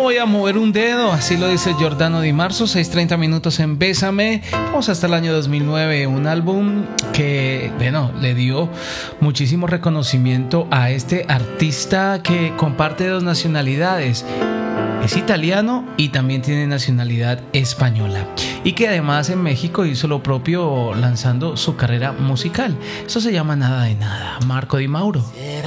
voy a mover un dedo, así lo dice Giordano Di Marzo, 6:30 minutos en Bésame. Vamos hasta el año 2009, un álbum que, bueno, le dio muchísimo reconocimiento a este artista que comparte dos nacionalidades. Es italiano y también tiene nacionalidad española, y que además en México hizo lo propio lanzando su carrera musical. Eso se llama Nada de Nada. Marco Di Mauro.